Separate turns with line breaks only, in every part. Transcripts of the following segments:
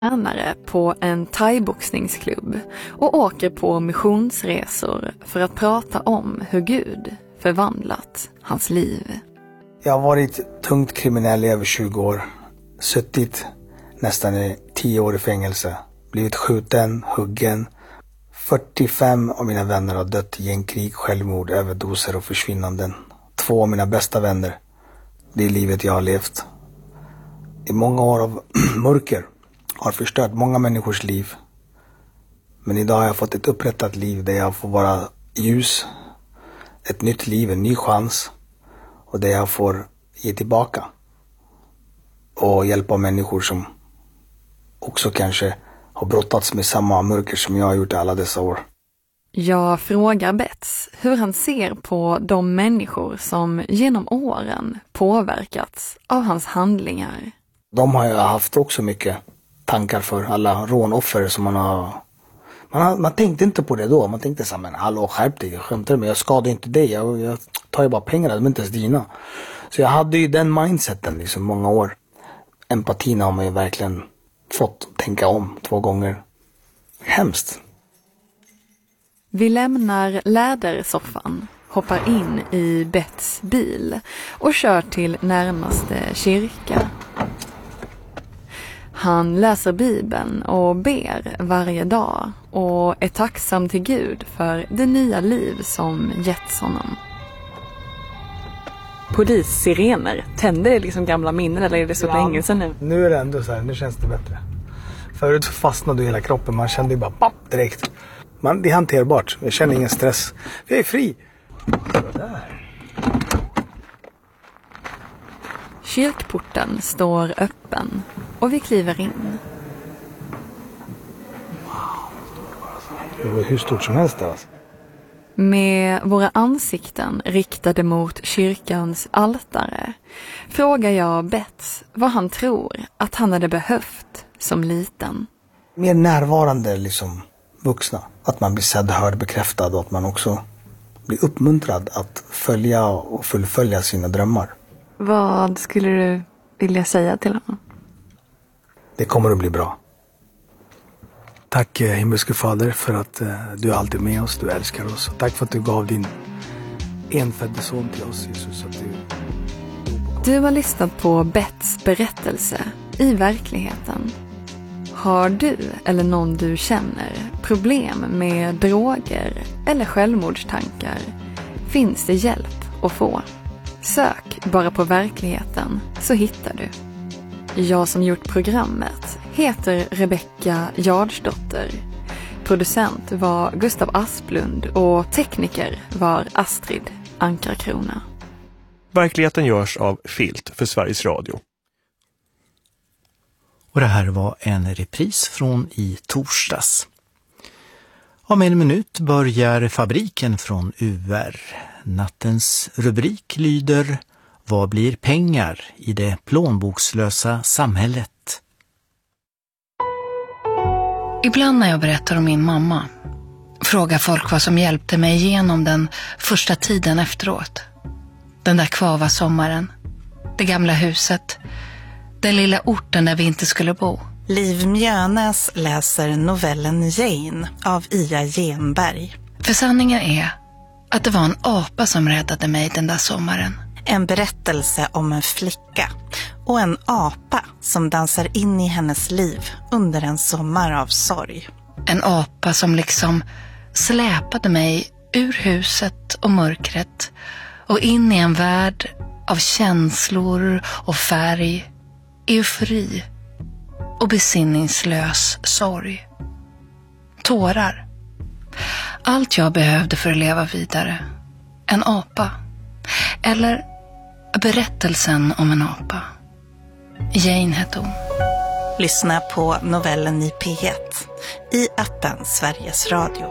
tränare på en thaiboxningsklubb och åker på missionsresor för att prata om hur Gud förvandlat hans liv.
Jag har varit tungt kriminell i över 20 år. Suttit nästan i 10 år i fängelse. Blivit skjuten, huggen. 45 av mina vänner har dött i gängkrig, självmord, överdoser och försvinnanden. 2 av mina bästa vänner. Det är livet jag har levt. I många år av mörker har förstört många människors liv. Men idag har jag fått ett upprättat liv där jag får vara ljus. Ett nytt liv, en ny chans. Och där jag får ge tillbaka. Och hjälpa människor som också kanske har brottats med samma mörker som jag har gjort alla dessa år.
Jag frågar Bets hur han ser på de människor som genom åren påverkats av hans handlingar.
De har jag haft också mycket tankar för, alla rånoffer som man tänkte inte på det då. Man tänkte så här, men hallå, skärp dig, jag skämtar, men jag skadar inte dig. Jag tar ju bara pengarna, de är inte ens dina. Så jag hade ju den mindseten liksom många år. Empatin har man ju verkligen fått tänka om 2 gånger. Hemskt.
Vi lämnar lädersoffan, hoppar in i Bets bil och kör till närmaste kyrka. Han läser Bibeln och ber varje dag och är tacksam till Gud för det nya liv som getts honom. Polissirener, tänder det liksom gamla minnen eller är det så länge sedan nu?
Nu är det ändå så här, nu känns det bättre. Förut fastnade hela kroppen, man kände ju bara papp direkt. Det är hanterbart, jag känner ingen stress. Jag är fri. Där.
Kyrkporten står öppen och vi kliver in.
Det var hur stort som helst där alltså.
Med våra ansikten riktade mot kyrkans altare frågar jag Bets vad han tror att han hade behövt som liten.
Mer närvarande liksom vuxna. Att man blir sedd, hörd, bekräftad och att man också blir uppmuntrad att följa och fullfölja sina drömmar.
Vad skulle du vilja säga till honom?
Det kommer att bli bra. Tack himmelske fader för att du är alltid med oss, du älskar oss. Tack för att du gav din enfödde son till oss, Jesus. Att
du har lyssnat på Bets berättelse i verkligheten. Har du eller någon du känner problem med droger eller självmordstankar finns det hjälp att få. Sök bara på verkligheten så hittar du. Jag som gjort programmet heter Rebecka Jardsdotter. Producent var Gustav Asplund och tekniker var Astrid Ankarkrona.
Verkligheten görs av Filt för Sveriges Radio.
Och det här var en repris från i torsdags. Om 1 minut börjar Fabriken från UR. Nattens rubrik lyder: Vad blir pengar i det plånbokslösa samhället?
Ibland när jag berättar om min mamma frågar folk vad som hjälpte mig igenom den första tiden efteråt. Den där kvava sommaren, det gamla huset, den lilla orten där vi inte skulle bo.
Liv Mjönäs läser novellen Jane av Ia Genberg.
För sanningen är att det var en apa som räddade mig den där sommaren.
En berättelse om en flicka och en apa som dansar in i hennes liv under en sommar av sorg.
En apa som liksom släpade mig ur huset och mörkret och in i en värld av känslor och färg, eufori och besinningslös sorg. Tårar. Allt jag behövde för att leva vidare. En apa. Eller berättelsen om en apa. Jane hette hon.
Lyssna på novellen i P1 i appen Sveriges Radio.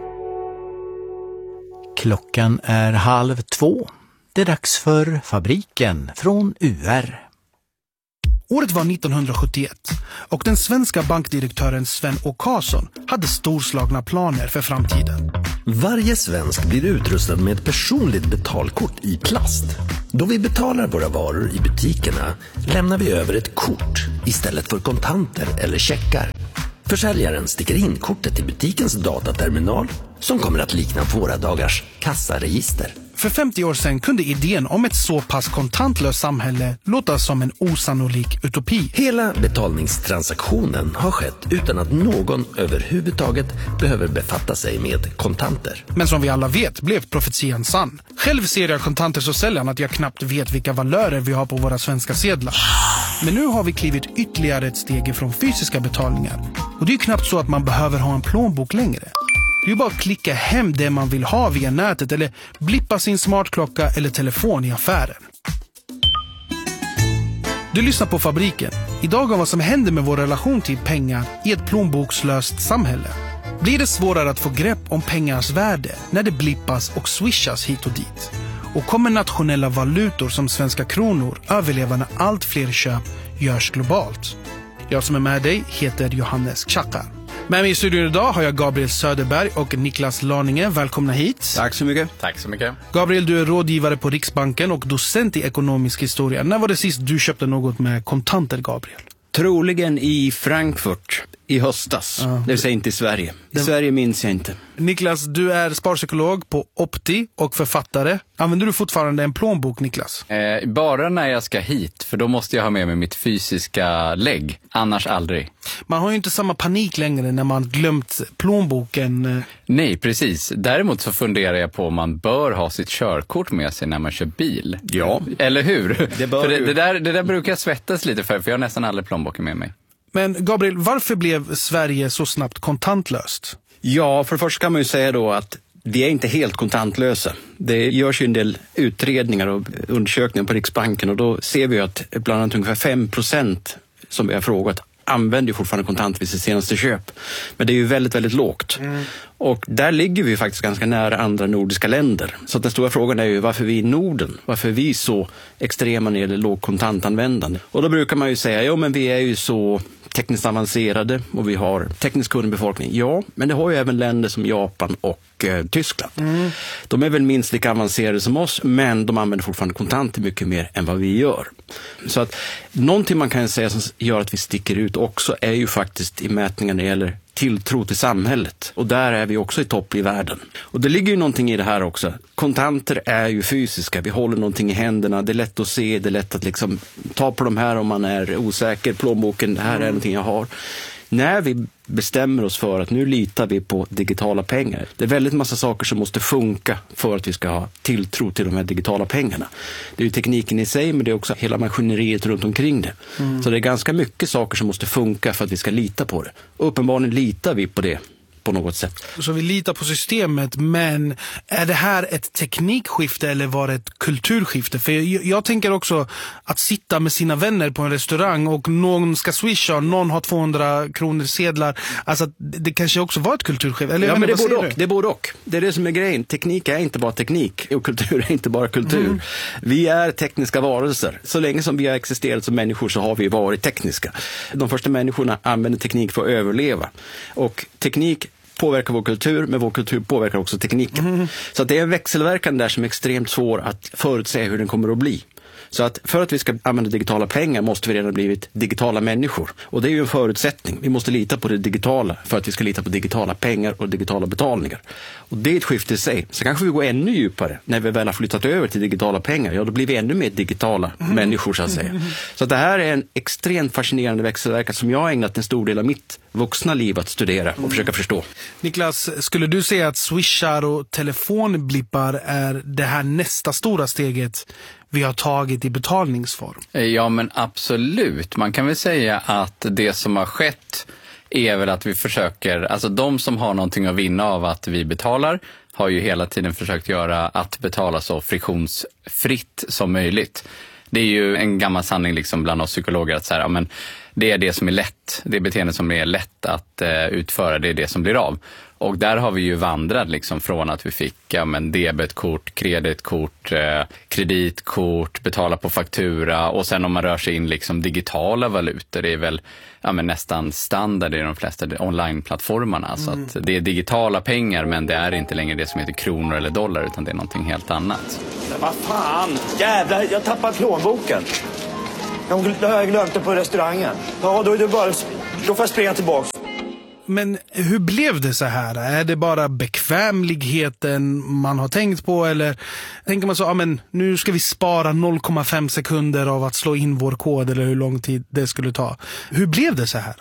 Klockan är 1:30. Det är dags för Fabriken från UR.
Året var 1971 och den svenska bankdirektören Sven Å. Karlsson hade storslagna planer för framtiden.
Varje svensk blir utrustad med ett personligt betalkort i plast. Då vi betalar våra varor i butikerna lämnar vi över ett kort istället för kontanter eller checkar. Försäljaren sticker in kortet i butikens dataterminal som kommer att likna våra dagars kassaregister.
För 50 år sedan kunde idén om ett så pass kontantlöst samhälle låta som en osannolik utopi.
Hela betalningstransaktionen har skett utan att någon överhuvudtaget behöver befatta sig med kontanter.
Men som vi alla vet blev profetian sann. Själv ser jag kontanter så sällan att jag knappt vet vilka valörer vi har på våra svenska sedlar. Men nu har vi klivit ytterligare ett steg ifrån fysiska betalningar. Och det är ju knappt så att man behöver ha en plånbok längre. Det är ju bara att klicka hem det man vill ha via nätet eller blippa sin smartklocka eller telefon i affären. Du lyssnar på Fabriken. Idag om vad som händer med vår relation till pengar i ett plånbokslöst samhälle. Blir det svårare att få grepp om pengars värde när det blippas och swishas hit och dit? Och kommer nationella valutor som svenska kronor överleva när allt fler köp görs globalt? Jag som är med dig heter Johannes Chakar. Med mig i studion idag har jag Gabriel Söderberg och Niklas Laninge. Välkomna hit.
Tack så mycket.
Tack så mycket.
Gabriel, du är rådgivare på Riksbanken och docent i ekonomisk historia. När var det sist du köpte något med kontanter, Gabriel?
Troligen i Frankfurt i höstas. Det vill säga inte i Sverige. I Sverige minns jag inte.
Niklas, du är sparpsykolog på Opti och författare. Använder du fortfarande en plånbok, Niklas?
Bara när jag ska hit, för då måste jag ha med mig mitt fysiska lägg. Annars aldrig.
Man har ju inte samma panik längre när man glömt plånboken.
Nej, precis. Däremot så funderar jag på om man bör ha sitt körkort med sig när man kör bil.
Ja.
Eller hur?
Det bör
det där brukar jag svettas lite för jag har nästan aldrig plånboken med mig.
Men Gabriel, varför blev Sverige så snabbt kontantlöst?
Ja, för det första kan man ju säga då att vi är inte helt kontantlösa. Det görs ju en del utredningar och undersökningar på Riksbanken och då ser vi att bland annat ungefär 5% som vi har frågat använder ju fortfarande kontant vid sitt senaste köp. Men det är ju väldigt, väldigt lågt. Och där ligger vi faktiskt ganska nära andra nordiska länder. Så att den stora frågan är ju varför vi i Norden, varför vi är så extrema när det gäller låg kontantanvändande. Och då brukar man ju säga, jo men vi är ju så tekniskt avancerade och vi har tekniskt kunnig befolkning. Ja, men det har ju även länder som Japan och Tyskland. De är väl minst lika avancerade som oss, men de använder fortfarande kontanter mycket mer än vad vi gör. Så att någonting man kan säga som gör att vi sticker ut också är ju faktiskt i mätningar när det gäller tilltro till samhället. Och där är vi också i topp i världen. Och det ligger ju någonting i det här också. Kontanter är ju fysiska. Vi håller någonting i händerna. Det är lätt att se. Det är lätt att liksom ta på de här om man är osäker. Plånboken, det här är någonting jag har. När vi bestämmer oss för att nu litar vi på digitala pengar. Det är väldigt massa saker som måste funka för att vi ska ha tilltro till de här digitala pengarna. Det är ju tekniken i sig, men det är också hela maskineriet runt omkring det. Så det är ganska mycket saker som måste funka för att vi ska lita på det. Och uppenbarligen litar vi på det på något sätt.
Så vi litar på systemet, men är det här ett teknikskifte eller var det ett kulturskifte? För jag tänker också att sitta med sina vänner på en restaurang och någon ska swisha och någon har 200 kronor sedlar. Alltså det kanske också var ett kulturskifte. Eller,
ja, men det är både och. Det är det som är grejen. Teknik är inte bara teknik och kultur är inte bara kultur. Vi är tekniska varelser. Så länge som vi har existerat som människor så har vi varit tekniska. De första människorna använder teknik för att överleva. Och teknik påverkar vår kultur, men vår kultur påverkar också tekniken. Så att det är en växelverkan där som är extremt svår att förutse hur den kommer att bli. Så att för att vi ska använda digitala pengar måste vi redan ha blivit digitala människor. Och det är ju en förutsättning. Vi måste lita på det digitala för att vi ska lita på digitala pengar och digitala betalningar. Och det är ett skifte i sig. Så kanske vi går ännu djupare när vi väl har flyttat över till digitala pengar. Ja, då blir vi ännu mer digitala människor så att säga. Så att det här är en extremt fascinerande växelverkan som jag har ägnat en stor del av mitt vuxna liv att studera och försöka förstå.
Niklas, skulle du säga att swishar och telefonblippar är det här nästa stora steget vi har tagit i betalningsform?
Ja, men absolut. Man kan väl säga att det som har skett är väl att vi försöker, alltså de som har någonting att vinna av att vi betalar har ju hela tiden försökt göra att betala så friktionsfritt som möjligt. Det är ju en gammal sanning liksom bland oss psykologer att så här, ja, men det är det som är lätt. Det beteende som är lätt att utföra, det är det som blir av. Och där har vi ju vandrat liksom från att vi fick debetkort, kreditkort, kreditkort, betala på faktura, och sen om man rör sig in liksom digitala valutor, det är väl nästan standard i de flesta online-plattformarna. Så att det är digitala pengar, men det är inte längre det som heter kronor eller dollar, utan det är någonting helt annat.
Men vad fan, jävlar, jag tappade plånboken. Jag har glömt det på restaurangen. Ja, då får jag springa tillbaka.
Men hur blev det så här? Är det bara bekvämligheten man har tänkt på, eller tänker man så, nu ska vi spara 0,5 sekunder av att slå in vår kod, eller hur lång tid det skulle ta? Hur blev det så här?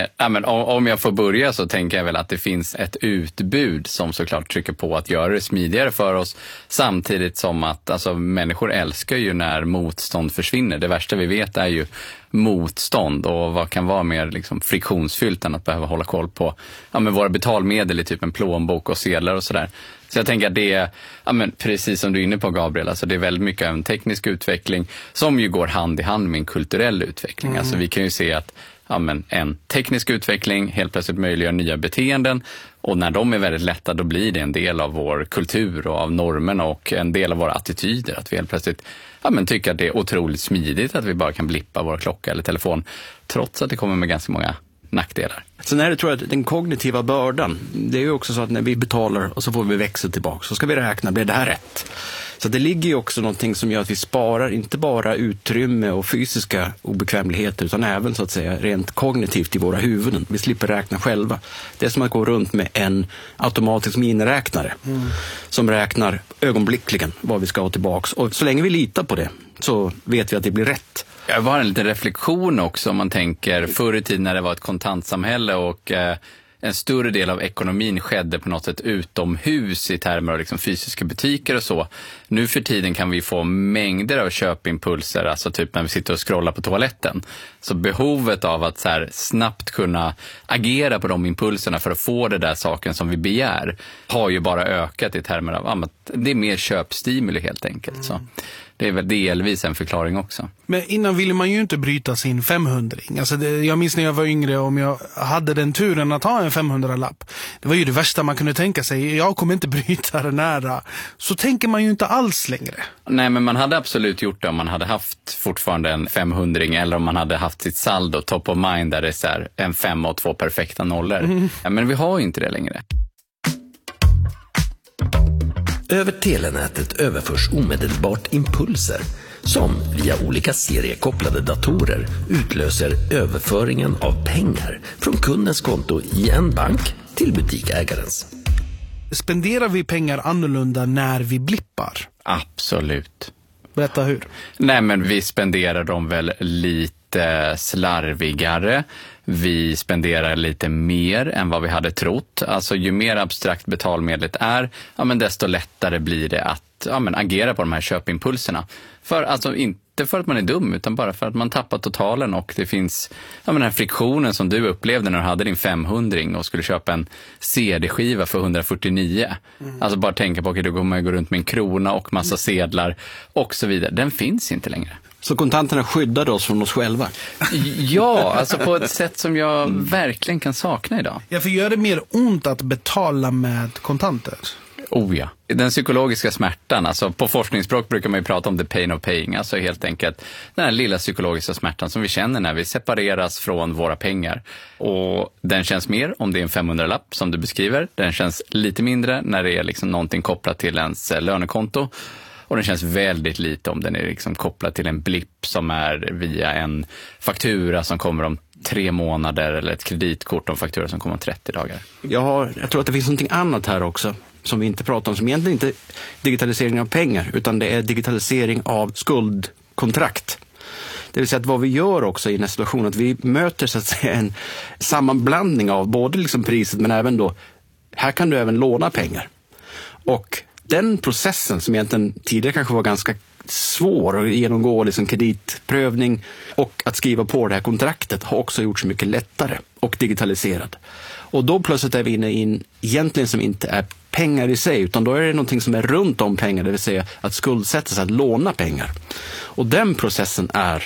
Om jag får börja så tänker jag väl att det finns ett utbud som såklart trycker på att göra det smidigare för oss, samtidigt som att människor älskar ju när motstånd försvinner. Det värsta vi vet är ju motstånd, och vad kan vara mer liksom friktionsfyllt än att behöva hålla koll på våra betalmedel i typ en plånbok och sedlar och sådär. Så jag tänker att det är, precis som du är inne på, Gabriel, det är väldigt mycket en teknisk utveckling som ju går hand i hand med en kulturell utveckling. Vi kan ju se att en teknisk utveckling helt plötsligt möjliggör nya beteenden, och när de är väldigt lätta, då blir det en del av vår kultur och av normerna och en del av våra attityder, att vi helt plötsligt tycker att det är otroligt smidigt att vi bara kan blippa vår klocka eller telefon, trots att det kommer med ganska många nackdelar.
Sen är det, tror jag, den kognitiva bördan. Det är ju också så att när vi betalar och så får vi växel tillbaka, så ska vi räkna, blir det här rätt? Så det ligger ju också någonting som gör att vi sparar inte bara utrymme och fysiska obekvämligheter, utan även så att säga rent kognitivt i våra huvuden. Vi slipper räkna själva. Det är som att gå runt med en automatisk miniräknare som räknar ögonblickligen vad vi ska ha tillbaks. Och så länge vi litar på det så vet vi att det blir rätt.
Jag har en liten reflektion också, om man tänker förr i tiden när det var ett kontantsamhälle och en större del av ekonomin skedde på något sätt utomhus i termer av liksom fysiska butiker och så. Nu för tiden kan vi få mängder av köpimpulser, typ när vi sitter och scrollar på toaletten. Så behovet av att så här snabbt kunna agera på de impulserna för att få det där saken som vi begär har ju bara ökat i termer av att det är mer köpstimuli helt enkelt. Så det är väl delvis en förklaring också.
Men innan ville man ju inte bryta sin 500-ring. Jag minns när jag var yngre, om jag hade den turen att ha en 500-lapp. Det var ju det värsta man kunde tänka sig. Jag kommer inte bryta den nära. Så tänker man ju inte alls längre. Nej,
men man hade absolut gjort det om man hade haft fortfarande en 500-ring, eller om man hade haft sitt saldo top of mind där det är så här en 5 och 2 perfekta nollor. Ja, men vi har ju inte det längre.
Över telenätet överförs omedelbart impulser som via olika seriekopplade datorer utlöser överföringen av pengar från kundens konto i en bank till butikägarens.
Spenderar vi pengar annorlunda när vi blippar?
Absolut.
Berätta hur.
Nej, men vi spenderar dem väl lite slarvigare. Vi spenderar lite mer än vad vi hade trott. Ju mer abstrakt betalmedlet är, desto lättare blir det att agera på de här köpimpulserna. Inte för att man är dum, utan bara för att man tappar totalen, och det finns den här friktionen som du upplevde när du hade din 500-ring och skulle köpa en CD-skiva för 149. Bara tänka på att du kommer gå runt med en krona och massa sedlar och så vidare. Den finns inte längre.
Så kontanterna skyddade oss från oss själva?
Ja, på ett sätt som jag verkligen kan sakna idag.
Ja, för gör det mer ont att betala med kontanter?
Oh ja. Den psykologiska smärtan, på forskningsspråk brukar man ju prata om the pain of paying, helt enkelt den här lilla psykologiska smärtan som vi känner när vi separeras från våra pengar. Och den känns mer om det är en 500-lapp som du beskriver. Den känns lite mindre när det är liksom någonting kopplat till ens lönekonto. Och den känns väldigt lite om den är liksom kopplad till en blipp som är via en faktura som kommer om 3 månader, eller ett kreditkort om faktura som kommer om 30 dagar.
Jag tror att det finns någonting annat här också som vi inte pratar om, som egentligen inte är digitalisering av pengar, utan det är digitalisering av skuldkontrakt. Det vill säga att vad vi gör också i den här situationen, att vi möter så att säga en sammanblandning av både liksom priset, men även då, här kan du även låna pengar. Och den processen som egentligen tidigare kanske var ganska svår att genomgå, liksom kreditprövning och att skriva på det här kontraktet, har också gjorts mycket lättare och digitaliserad. Och då plötsligt är vi inne i en egentligen som inte är pengar i sig, utan då är det någonting som är runt om pengar, det vill säga att skuldsätta sig, att låna pengar. Och den processen är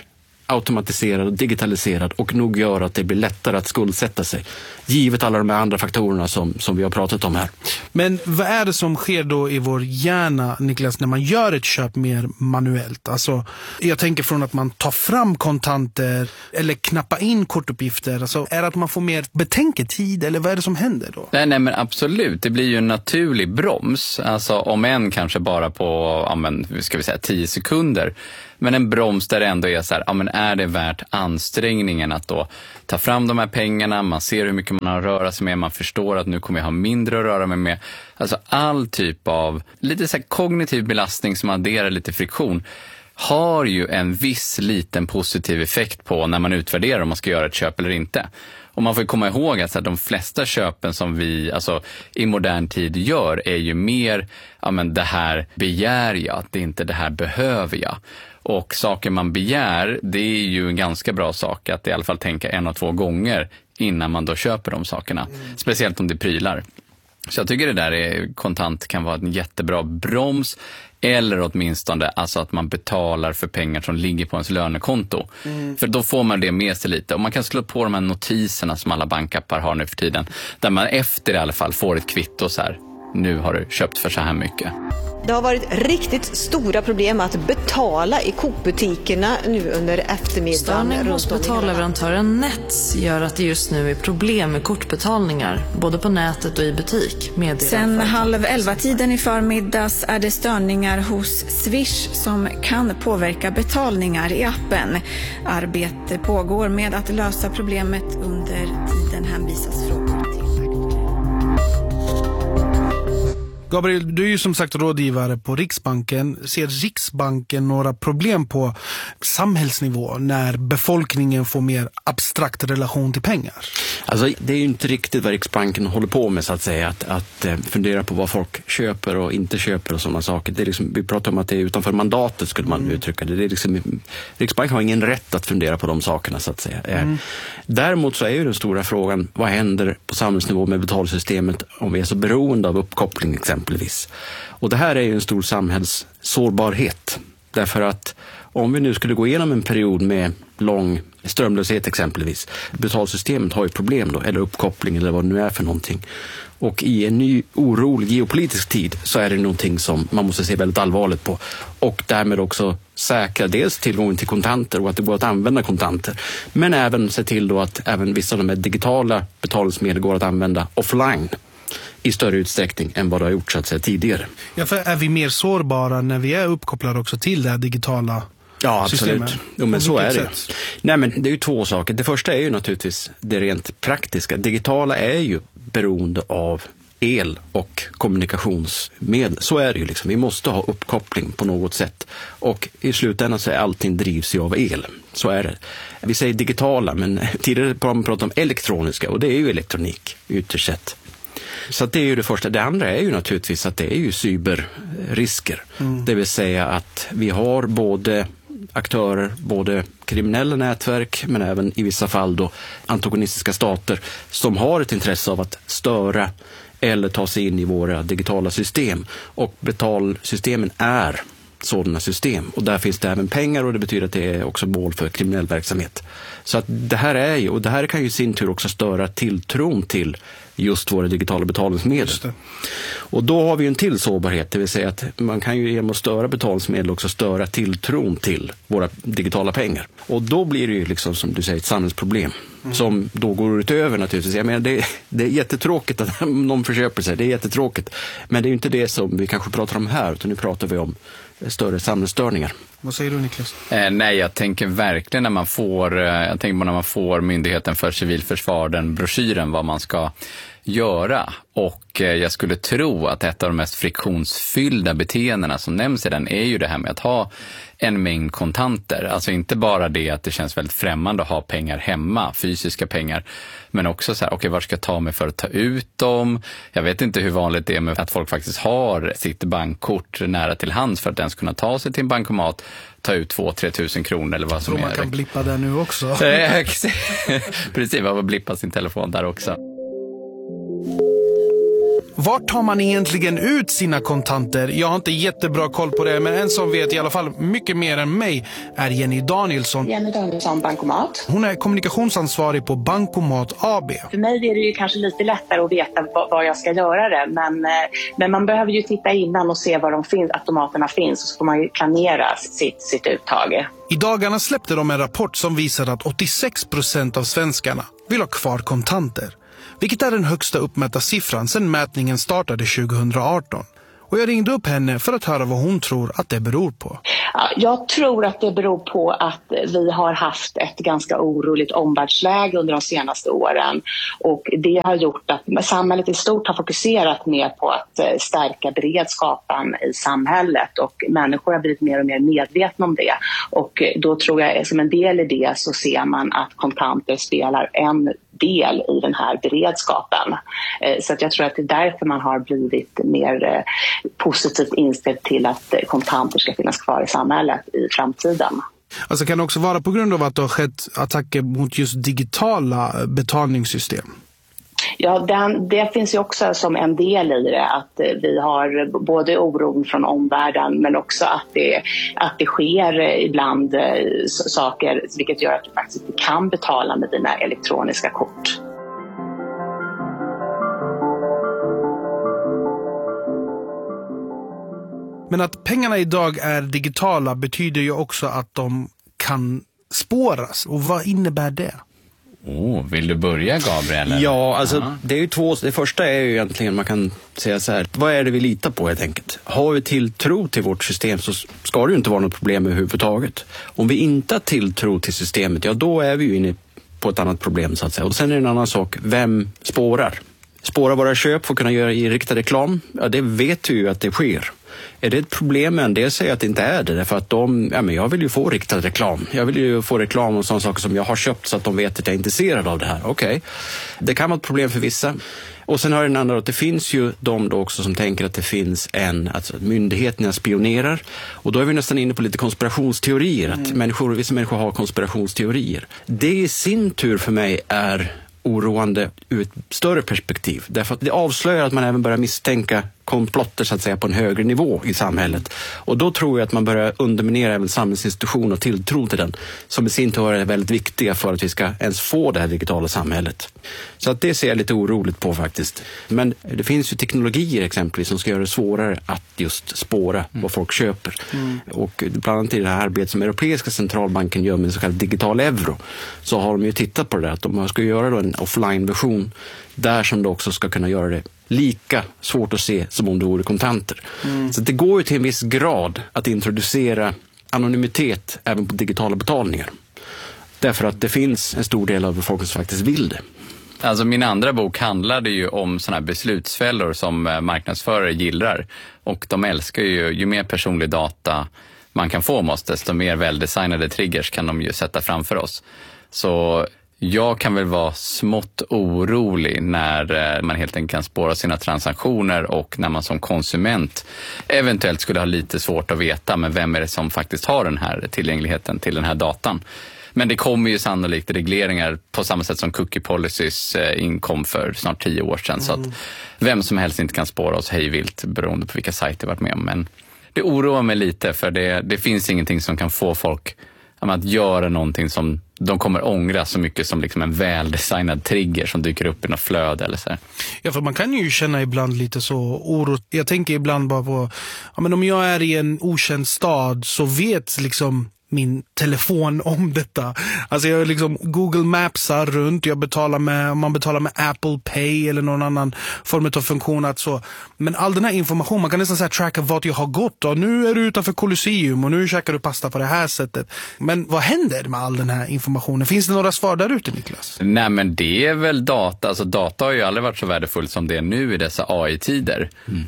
automatiserad och digitaliserad och nog gör att det blir lättare att skuldsätta sig. Givet alla de här andra faktorerna som vi har pratat om här.
Men vad är det som sker då i vår hjärna, Niklas, när man gör ett köp mer manuellt? Alltså, jag tänker från att man tar fram kontanter eller knappar in kortuppgifter. Alltså, är det att man får mer betänketid eller vad är det som händer då?
Nej men absolut, det blir ju en naturlig broms. Alltså om än kanske bara på, ska vi säga 10 sekunder. Men en broms där det ändå är så här, är det värt ansträngningen att då ta fram de här pengarna, man ser hur mycket man har att röra sig med, man förstår att nu kommer jag ha mindre att röra mig med. Alltså all typ av lite så här kognitiv belastning som adderar lite friktion har ju en viss liten positiv effekt på när man utvärderar om man ska göra ett köp eller inte. Och man får komma ihåg att de flesta köpen som vi i modern tid gör är ju mer, det här begär jag, det är inte det här behöver jag. Och saker man begär, det är ju en ganska bra sak att i alla fall tänka 1 och 2 gånger innan man då köper de sakerna. Speciellt om det prylar. Så jag tycker det där kontant kan vara en jättebra broms. Eller åtminstone att man betalar för pengar som ligger på ens lönekonto. För då får man det med sig lite. Och man kan slå på de här notiserna som alla bankappar har nu för tiden. Där man efter i alla fall får ett kvitto så här. Nu har du köpt för så här mycket.
Det har varit riktigt stora problem att betala i Coop-butikerna nu under eftermiddagen.
Störning hos betalleverantören Nets gör att det just nu är problem med kortbetalningar, både på nätet och i butik.
Sen 10:30 i förmiddags är det störningar hos Swish som kan påverka betalningar i appen. Arbete pågår med att lösa problemet. Under tiden hänvisas frågor till.
Gabriel, du är ju som sagt rådgivare på Riksbanken. Ser Riksbanken några problem på samhällsnivå när befolkningen får mer abstrakt relation till pengar?
Alltså det är ju inte riktigt vad Riksbanken håller på med så att säga. Att fundera på vad folk köper och inte köper och sådana saker. Det är liksom, vi pratar om att det är utanför mandatet skulle man uttrycka det. Det är liksom, Riksbanken har ingen rätt att fundera på de sakerna så att säga. Däremot så är ju den stora frågan, vad händer på samhällsnivå med betalsystemet om vi är så beroende av uppkoppling exempelvis. Och det här är ju en stor samhällssårbarhet. Därför att om vi nu skulle gå igenom en period med lång strömlöshet exempelvis. Betalsystemet har ju problem då, eller uppkoppling eller vad det nu är för någonting. Och i en ny orolig geopolitisk tid så är det någonting som man måste se väldigt allvarligt på. Och därmed också säkra dels tillgången till kontanter och att det går att använda kontanter. Men även se till då att även vissa av de här digitala betalningsmedel går att använda offline i större utsträckning än vad det har gjort så att säga tidigare.
Ja, för är vi mer sårbara när vi är uppkopplade också till det här digitala systemet?
Absolut. Jo, men så är det. Nej, men det är ju 2 saker. Det första är ju naturligtvis det rent praktiska. Digitala är ju beroende av el och kommunikationsmedel. Så är det ju liksom. Vi måste ha uppkoppling på något sätt. Och i slutändan så är allting drivs ju av el. Så är det. Vi säger digitala, men tidigare pratade om elektroniska och det är ju elektronik ytterst sett. Så att det är ju det första. Det andra är ju naturligtvis att det är ju cyberrisker. Det vill säga att vi har både aktörer, både kriminella nätverk men även i vissa fall då antagonistiska stater som har ett intresse av att störa eller ta sig in i våra digitala system. Och betalsystemen är sådana system. Och där finns det även pengar och det betyder att det är också mål för kriminell verksamhet. Så att det här är ju, och det här kan ju i sin tur också störa tilltron till just våra digitala betalningsmedel. Och då har vi ju en till sårbarhet, det vill säga att man kan ju genom att störa betalningsmedel också störa tilltron till våra digitala pengar. Och då blir det ju liksom som du säger ett samhällsproblem som då går utöver naturligtvis. Jag menar det är jättetråkigt att någon försöker sig, det är jättetråkigt. Men det är ju inte det som vi kanske pratar om här utan nu pratar vi om större samhällsstörningar.
Vad säger du, Niklas?
Nej, jag tänker verkligen när man får Myndigheten för civilförsvar, den broschyren vad man ska göra. Och jag skulle tro att ett av de mest friktionsfyllda beteendena som nämns i den är ju det här med att ha en mängd kontanter. Alltså inte bara det att det känns väldigt främmande att ha pengar hemma, fysiska pengar, men också så här, okej, var ska jag ta mig för att ta ut dem? Jag vet inte hur vanligt det är med att folk faktiskt har sitt bankkort nära till hands för att ens kunna ta sig till en bankomat, ta ut 2-3 tusen kronor eller vad som är.
Man kan blippa där nu också.
Precis, man får blippa sin telefon där också.
Vart tar man egentligen ut sina kontanter? Jag har inte jättebra koll på det, men en som vet i alla fall mycket mer än mig är Jenny Danielsson.
Jenny Danielsson, Bankomat.
Hon är kommunikationsansvarig på Bankomat AB.
För mig är det ju kanske lite lättare att veta var jag ska göra det, men man behöver ju titta innan och se var de finns, automaterna finns, och så får man ju planera sitt uttag.
I dagarna släppte de en rapport som visar att 86% av svenskarna vill ha kvar kontanter. Vilket är den högsta uppmätta siffran sedan mätningen startade 2018. Och jag ringde upp henne för att höra vad hon tror att det beror på.
Ja, jag tror att det beror på att vi har haft ett ganska oroligt omvärldsläge under de senaste åren. Och det har gjort att samhället i stort har fokuserat mer på att stärka beredskapen i samhället. Och människor har blivit mer och mer medvetna om det. Och då tror jag som en del i det så ser man att kontanter spelar en del i den här beredskapen. Så att jag tror att det är därför man har blivit mer positivt inställd till att kontanter ska finnas kvar i samhället i framtiden.
Alltså kan det också vara på grund av att det har skett attacker mot just digitala betalningssystem?
Ja, det finns ju också som en del i det, att vi har både oron från omvärlden men också att det sker ibland saker vilket gör att du faktiskt inte kan betala med dina elektroniska kort.
Men att pengarna idag är digitala betyder ju också att de kan spåras. Och vad innebär det?
Vill du börja, Gabriel?
Ja, alltså det är ju två. Det första är ju egentligen, man kan säga så här, vad är det vi litar på helt enkelt? Har vi tilltro till vårt system så ska det ju inte vara något problem överhuvudtaget. Om vi inte har tilltro till systemet, ja då är vi ju inne på ett annat problem så att säga. Och sen är det en annan sak, vem spårar? Spårar våra köp för att kunna göra riktad reklam? Ja, det vet vi ju att det sker. Är det ett problem? En del säger att det inte är det. Därför att jag vill ju få riktad reklam. Jag vill ju få reklam om sådana saker som jag har köpt så att de vet att jag är intresserad av det här. Okej. Det kan vara ett problem för vissa. Och sen har den andra att det finns ju de då också som tänker att det finns att myndigheterna spionerar. Och då är vi nästan inne på lite konspirationsteorier. Att vissa människor har konspirationsteorier. Det i sin tur för mig är oroande ur ett större perspektiv. Därför att det avslöjar att man även börjar misstänka komplotter så att säga på en högre nivå i samhället. Och då tror jag att man börjar underminera även samhällsinstitutioner och tilltro till den, som i sin tur är väldigt viktiga för att vi ska ens få det här digitala samhället. Så att det ser jag lite oroligt på faktiskt. Men det finns ju teknologier exempelvis som ska göra det svårare att just spåra vad folk köper. Och bland annat i det här arbetet som Europeiska centralbanken gör med en så kallad digital euro, så har de ju tittat på det där, att de ska göra då en offline-version där som det också ska kunna göra det lika svårt att se som om det vore kontanter. Så det går ju till en viss grad att introducera anonymitet även på digitala betalningar. Därför att det finns en stor del av befolkningen som faktiskt vill det.
Alltså min andra bok handlade ju om såna här beslutsfällor som marknadsförare gillar. Och de älskar ju mer personlig data man kan få oss, desto mer väldesignade triggers kan de ju sätta framför oss. Så jag kan väl vara smått orolig när man helt enkelt kan spåra sina transaktioner och när man som konsument eventuellt skulle ha lite svårt att veta men vem är det som faktiskt har den här tillgängligheten till den här datan. Men det kommer ju sannolikt regleringar på samma sätt som cookie policies inkom för snart 10 år sedan. Så att vem som helst inte kan spåra oss hejvilt beroende på vilka sajter varit med om. Men det oroar mig lite för det finns ingenting som kan få folk att göra någonting som de kommer ångra så mycket som liksom en väldesignad trigger som dyker upp i något flöde eller så här.
Ja, för man kan ju känna ibland lite så oro. Jag tänker ibland bara på, om jag är i en okänd stad så vet liksom min telefon om detta. Alltså jag liksom Google Mapsar runt, man betalar med Apple Pay eller någon annan form av funktion att så. Men all den här information, man kan nästan säga tracka vart jag har gått och nu är du utanför Colosseum och nu käkar du pasta på det här sättet. Men vad händer med all den här informationen? Finns det några svar där ute, Niklas?
Nej, men det är väl data. Alltså data har ju aldrig varit så värdefullt som det är nu i dessa AI-tider.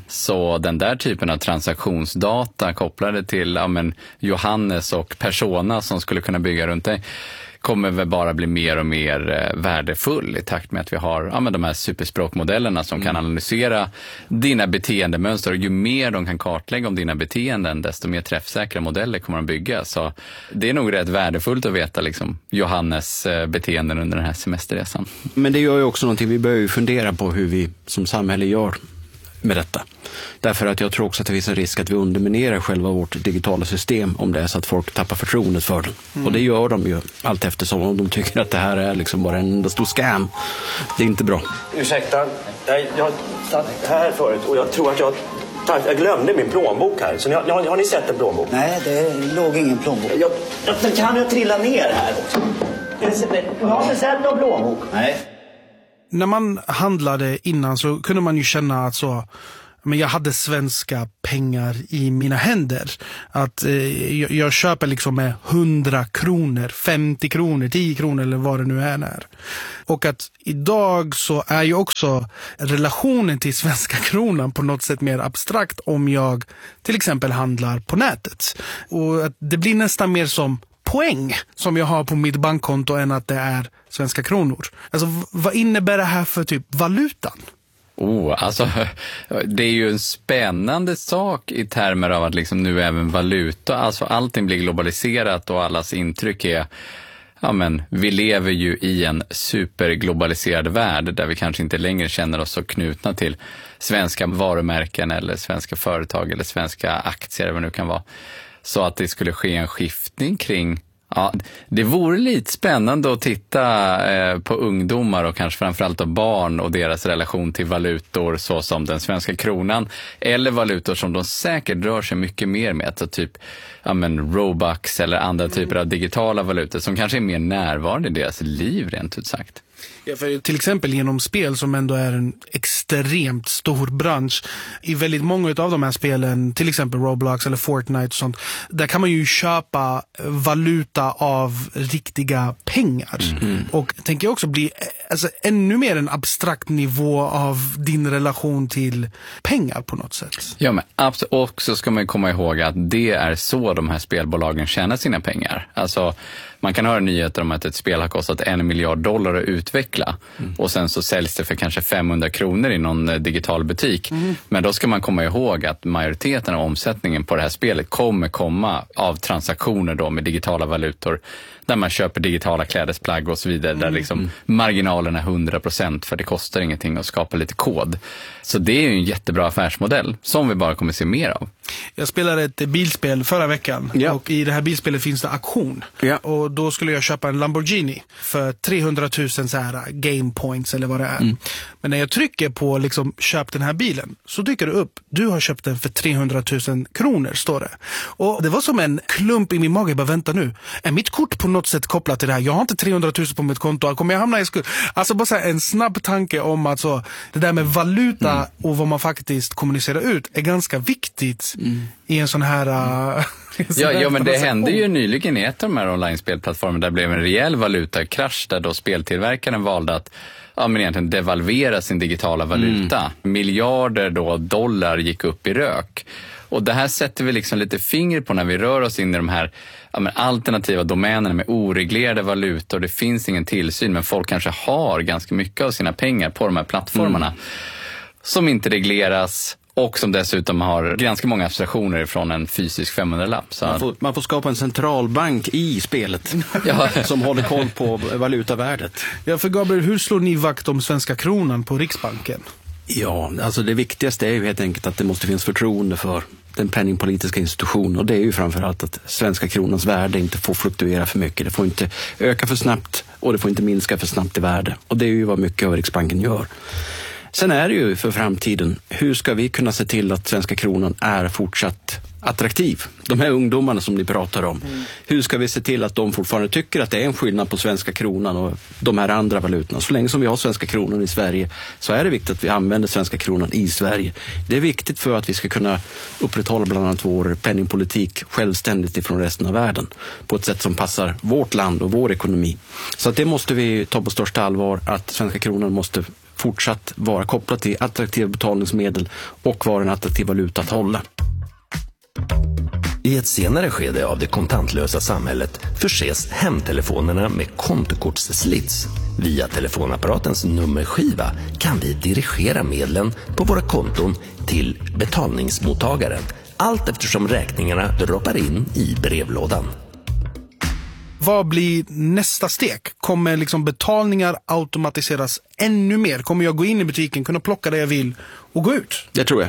Så den där typen av transaktionsdata kopplade till Johannes och persona som skulle kunna bygga runt dig kommer väl bara bli mer och mer värdefull i takt med att vi har de här superspråkmodellerna som kan analysera dina beteendemönster, och ju mer de kan kartlägga om dina beteenden desto mer träffsäkra modeller kommer de bygga. Så det är nog rätt värdefullt att veta liksom Johannes beteenden under den här semesterresan.
Men det gör ju också någonting, vi börjar ju fundera på hur vi som samhälle gör med detta. Därför att jag tror också att det finns en risk att vi underminerar själva vårt digitala system om det är så att folk tappar förtroendet för den. Och det gör de ju allt eftersom, om de tycker att det här är liksom bara en stor scam. Det är inte bra.
Ursäkta, jag satt här förut och jag tror att jag glömde min plånbok här. Så har ni sett en plånbok?
Nej, det låg ingen plånbok.
Kan jag trilla ner här också? Jag har inte sett någon plånbok.
Nej.
När man handlade innan så kunde man ju känna att men jag hade svenska pengar i mina händer. Att jag köper liksom med 100 kronor, 50 kronor, 10 kronor eller vad det nu är. Och att idag så är ju också relationen till svenska kronan på något sätt mer abstrakt om jag till exempel handlar på nätet. Och att det blir nästan mer som poäng som jag har på mitt bankkonto än att det är svenska kronor. Alltså vad innebär det här för typ valutan?
Alltså det är ju en spännande sak i termer av att liksom nu även valuta, alltså allting blir globaliserat och allas intryck är, vi lever ju i en superglobaliserad värld där vi kanske inte längre känner oss så knutna till svenska varumärken eller svenska företag eller svenska aktier eller vad det nu kan vara. Så att det skulle ske en skiftning kring, det vore lite spännande att titta på ungdomar och kanske framförallt av barn och deras relation till valutor så som den svenska kronan eller valutor som de säkert rör sig mycket mer med, så typ Robux eller andra typer av digitala valutor som kanske är mer närvarande i deras liv rent ut sagt.
Ja, för till exempel genom spel som ändå är en extremt stor bransch. I väldigt många av de här spelen, till exempel Roblox eller Fortnite och sånt, där kan man ju köpa valuta av riktiga pengar. Och tänker jag också bli ännu mer en abstrakt nivå av din relation till pengar på något sätt.
Ja, men absolut. Och så ska man komma ihåg att det är så de här spelbolagen tjänar sina pengar. Alltså man kan höra nyheter om att ett spel har kostat $1 miljard att utveckla och sen så säljs det för kanske 500 kronor i någon digital butik. Men då ska man komma ihåg att majoriteten av omsättningen på det här spelet kommer komma av transaktioner då med digitala valutor där man köper digitala klädesplagg och så vidare där liksom marginalen är 100% för det kostar ingenting att skapa lite kod. Så det är ju en jättebra affärsmodell som vi bara kommer se mer av.
Jag spelade ett bilspel förra veckan och i det här bilspelet finns det auktion. Och då skulle jag köpa en Lamborghini för 300 000 så här game points eller vad det är. Men när jag trycker på liksom köp den här bilen så dyker det upp, du har köpt den för 300 000 kronor står det. Och det var som en klump i min mage, jag bara vänta nu. Är mitt kort på något sätt kopplat till det här? Jag har inte 300 000 på mitt konto, kommer jag hamna i skuld? Alltså bara så här, en snabb tanke om att det där med valuta och vad man faktiskt kommunicerar ut är ganska viktigt i en sån här...
Ja, men det hände ju nyligen i ett av de här online-spelplattformarna där det blev en rejäl valutakrasch där då speltillverkaren valde att egentligen devalvera sin digitala valuta. Miljarder dollar gick upp i rök. Och det här sätter vi liksom lite finger på när vi rör oss in i de här alternativa domänerna med oreglerade valutor. Det finns ingen tillsyn men folk kanske har ganska mycket av sina pengar på de här plattformarna som inte regleras. Och som dessutom har ganska många abstraktioner från en fysisk 500-lapp. Så
man får skapa en centralbank i spelet som håller koll på valutavärdet.
Ja, för Gabriel, hur slår ni vakt om svenska kronan på Riksbanken?
Ja, alltså det viktigaste är ju helt enkelt att det måste finnas förtroende för den penningpolitiska institutionen. Och det är ju framförallt att svenska kronans värde inte får fluktuera för mycket. Det får inte öka för snabbt och det får inte minska för snabbt i värde. Och det är ju vad mycket av Riksbanken gör. Sen är det ju för framtiden, hur ska vi kunna se till att svenska kronan är fortsatt attraktiv? De här ungdomarna som ni pratar om, hur ska vi se till att de fortfarande tycker att det är en skillnad på svenska kronan och de här andra valutorna? Så länge som vi har svenska kronan i Sverige så är det viktigt att vi använder svenska kronan i Sverige. Det är viktigt för att vi ska kunna upprätthålla bland annat vår penningpolitik självständigt ifrån resten av världen på ett sätt som passar vårt land och vår ekonomi. Så att det måste vi ta på största allvar, att svenska kronan måste fortsatt vara kopplat till attraktiva betalningsmedel och vara en attraktiv valuta att hålla.
I ett senare skede av det kontantlösa samhället förses hemtelefonerna med kontokortsslits. Via telefonapparatens nummerskiva kan vi dirigera medlen på våra konton till betalningsmottagaren, allt eftersom räkningarna droppar in i brevlådan.
Vad blir nästa steg? Kommer liksom betalningar automatiseras ännu mer? Kommer jag gå in i butiken, kunna plocka det jag vill och gå ut?
Det tror jag.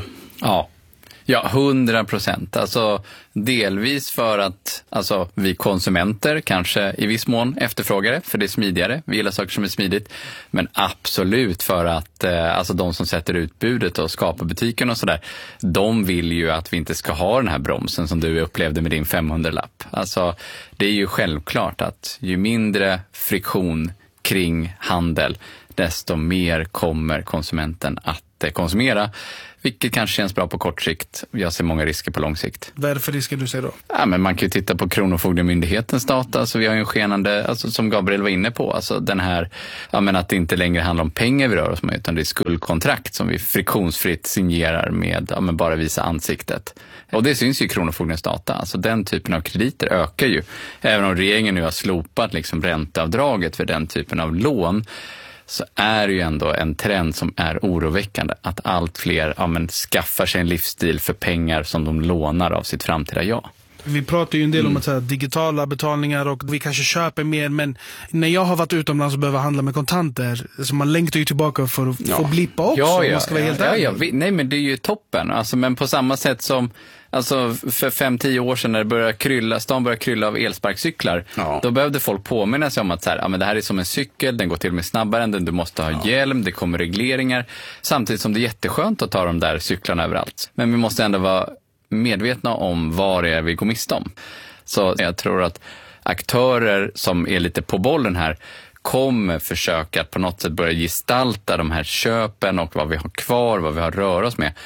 Ja, 100%. Alltså delvis för att vi konsumenter kanske i viss mån efterfrågar det, för det är smidigare. Vi gillar saker som är smidigt. Men absolut för att de som sätter utbudet och skapar butiken och sådär, de vill ju att vi inte ska ha den här bromsen som du upplevde med din 500-lapp. Alltså det är ju självklart att ju mindre friktion kring handel, desto mer kommer konsumenten att konsumera. Vilket kanske känns bra på kort sikt. Jag ser många risker på lång sikt.
Vad är det för risker du ser då?
Ja, men man kan ju titta på Kronofogdemyndighetens data. Så vi har ju en skenande, som Gabriel var inne på. Alltså den här, att det inte längre handlar om pengar vi rör oss med, utan det är skuldkontrakt som vi friktionsfritt signerar med bara visa ansiktet. Och det syns ju i Kronofogdens data. Alltså den typen av krediter ökar ju. Även om regeringen nu har slopat ränteavdraget för den typen av lån, så är det ju ändå en trend som är oroväckande. Att allt fler skaffar sig en livsstil för pengar som de lånar av sitt framtida jag.
Vi pratar ju en del om att digitala betalningar och vi kanske köper mer, men när jag har varit utomlands och behöver handla med kontanter, så man längtar ju tillbaka för att få blippa också. Man ska vara helt ärlig.
Nej, men det är ju toppen. Men på samma sätt som för 5-10 år sedan när det stan började krylla av elsparkcyklar, då behövde folk påminna sig om att det här är som en cykel, den går till och med snabbare än den, du måste ha hjälm, det kommer regleringar, samtidigt som det är jätteskönt att ta de där cyklarna överallt. Men vi måste ändå vara medvetna om vad det är vi går miste om. Så jag tror att aktörer som är lite på bollen här kommer försöka på något sätt börja gestalta de här köpen och vad vi har kvar, vad vi har rör oss med.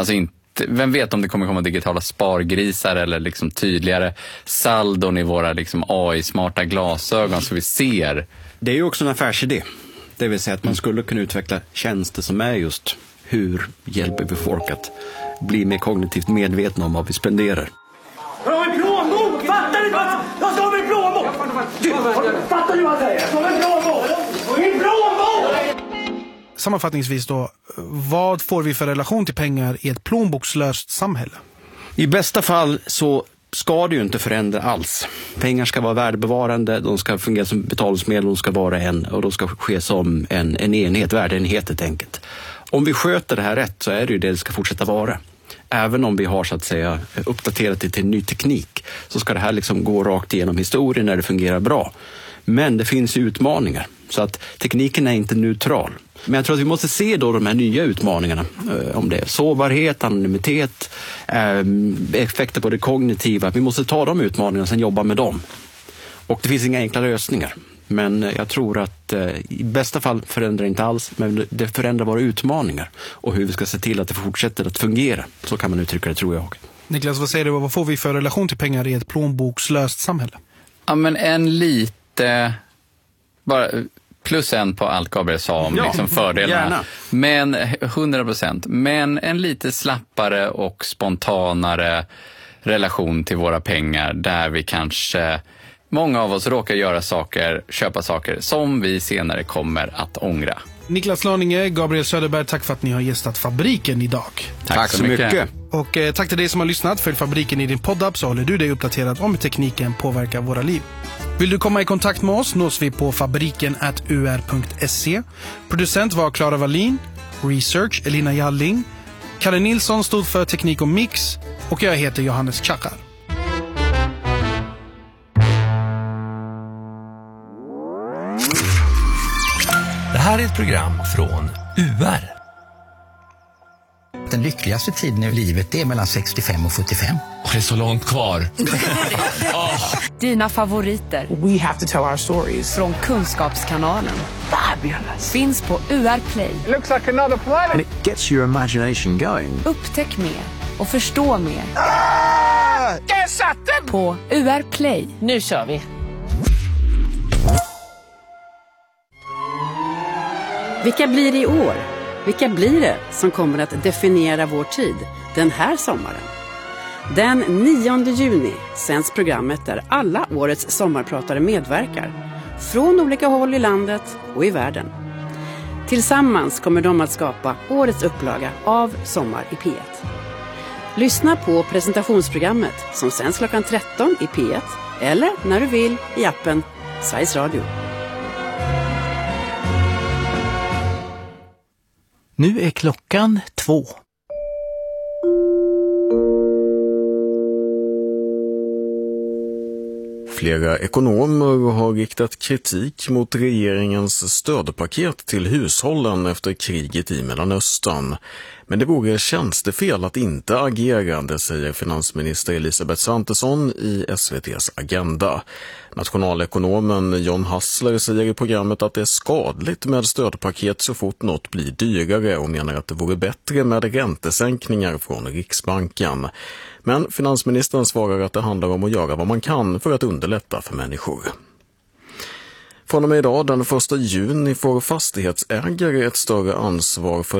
Vem vet om det kommer komma digitala spargrisar eller tydligare saldon i våra AI-smarta glasögon så vi ser.
Det är ju också en affärsidé. Det vill säga att man skulle kunna utveckla tjänster som är just hur hjälper vi folk att bli mer kognitivt medvetna om vad vi spenderar.
Jag har en plånbok! Fattar du vad? Jag står med en plånbok! Fattar du vad jag säger? Jag står med en plånbok! Min plånbok!
Sammanfattningsvis då, vad får vi för relation till pengar i ett plånbokslöst samhälle?
I bästa fall så ska det ju inte förändra alls. Pengar ska vara värdebevarande, de ska fungera som betalningsmedel, de ska vara och de ska ske som en enhet, värdeenhet helt enkelt. Om vi sköter det här rätt så är det ju det ska fortsätta vara. Även om vi har så att säga uppdaterat det till ny teknik, så ska det här gå rakt igenom historien när det fungerar bra. Men det finns ju utmaningar, så att tekniken är inte neutral. Men jag tror att vi måste se då de här nya utmaningarna, om det är sårbarhet, anonymitet, effekter på det kognitiva. Vi måste ta de utmaningarna och sen jobba med dem. Och det finns inga enkla lösningar. Men jag tror att i bästa fall förändrar det inte alls, men det förändrar våra utmaningar och hur vi ska se till att det fortsätter att fungera. Så kan man uttrycka det, tror jag.
Niklas, vad säger du? Vad får vi för relation till pengar i ett plånbokslöst samhälle?
Ja, men bara +1 på allt Gabriel sa om fördelarna.
Gärna.
Men 100%. Men en lite slappare och spontanare relation till våra pengar, där vi kanske, många av oss råkar köpa saker som vi senare kommer att ångra.
Niklas Laninge, Gabriel Söderberg, tack för att ni har gästat Fabriken idag.
Tack så mycket.
Och tack till dig som har lyssnat. Följ Fabriken i din poddapp så håller du dig uppdaterad om hur tekniken påverkar våra liv. Vill du komma i kontakt med oss nås vi på fabriken@ur.se. Producent var Clara Wallin, research Elina Jalling, Kalle Nilsson stod för teknik och mix och jag heter Johannes Chakar.
Det här är ett program från UR.
Den lyckligaste tiden i livet är mellan 65 och 75.
Och det är så långt kvar.
Dina favoriter.
We have to tell our stories.
Från Kunskapskanalen.
Fabulous.
Finns på UR Play.
It looks like another planet.
And it gets your imagination going.
Upptäck mer och förstå mer.
Där satt den!
På UR Play.
Nu kör vi.
Vilka blir det i år? Vilka blir det som kommer att definiera vår tid den här sommaren? Den 9 juni sänds programmet där alla årets sommarpratare medverkar. Från olika håll i landet och i världen. Tillsammans kommer de att skapa årets upplaga av Sommar i P1. Lyssna på presentationsprogrammet som sänds klockan 13 i P1 eller när du vill i appen Sveriges Radio.
Nu är klockan 2.
Flera ekonomer har riktat kritik mot regeringens stödpaket till hushållen efter kriget i Mellanöstern. Men det vore tjänstefel att inte agera, det säger finansminister Elisabeth Svantesson i SVT:s Agenda. Nationalekonomen John Hassler säger i programmet att det är skadligt med stödpaket så fort något blir dyrare och menar att det vore bättre med räntesänkningar från Riksbanken. Men finansministern svarar att det handlar om att göra vad man kan för att underlätta för människor. Från och med idag, den 1 juni, får fastighetsägare ett större ansvar för